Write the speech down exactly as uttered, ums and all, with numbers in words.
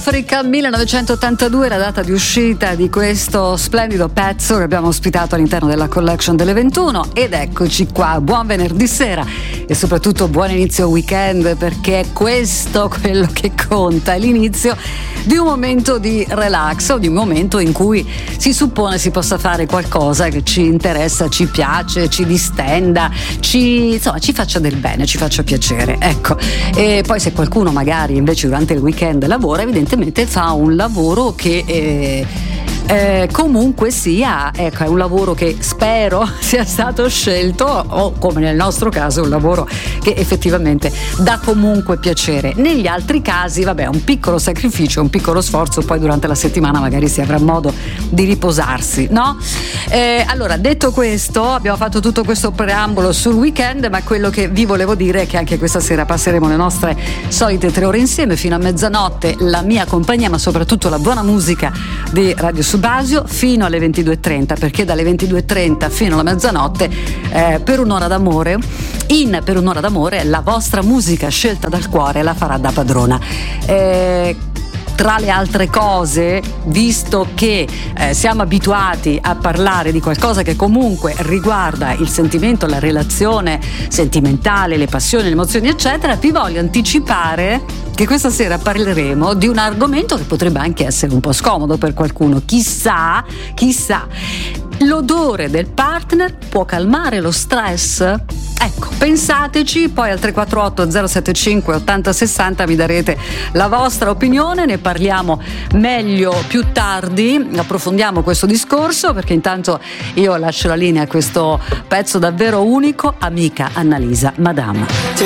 Africa millenovecentottantadue, la data di uscita di questo splendido pezzo che abbiamo ospitato all'interno della collection delle ventuno, ed eccoci qua, buon venerdì sera e soprattutto buon inizio weekend, perché è questo quello che conta, è l'inizio di un momento di relax o di un momento in cui si suppone si possa fare qualcosa che ci interessa, ci piace, ci distenda, ci, insomma, ci faccia del bene, ci faccia piacere, ecco. E poi se qualcuno magari invece durante il weekend lavora, evidentemente fa un lavoro che eh, eh, comunque sia, ecco, è un lavoro che spero sia stato scelto, o come nel nostro caso un lavoro che effettivamente dà comunque piacere. Negli altri casi vabbè, un piccolo sacrificio, un piccolo sforzo, poi durante la settimana magari si avrà modo di riposarsi, no? Eh, allora, detto questo, abbiamo fatto tutto questo preambolo sul weekend, ma quello che vi volevo dire è che anche questa sera passeremo le nostre solite tre ore insieme fino a mezzanotte, la mia compagnia, ma soprattutto la buona musica di Radio Subasio fino alle ventidue e trenta, perché dalle ventidue e trenta fino alla mezzanotte eh, per un'ora d'amore in per un'ora d'amore la vostra musica scelta dal cuore la farà da padrona. eh, Tra le altre cose, visto che eh, siamo abituati a parlare di qualcosa che comunque riguarda il sentimento, la relazione sentimentale, le passioni, le emozioni, eccetera, vi voglio anticipare che questa sera parleremo di un argomento che potrebbe anche essere un po' scomodo per qualcuno. Chissà, chissà, l'odore del partner può calmare lo stress? Ecco, pensateci, poi al tre quattro otto zero sette cinque ottanta sessanta mi darete la vostra opinione, ne parliamo meglio più tardi, approfondiamo questo discorso, perché intanto io lascio la linea a questo pezzo davvero unico, amica Annalisa Madama.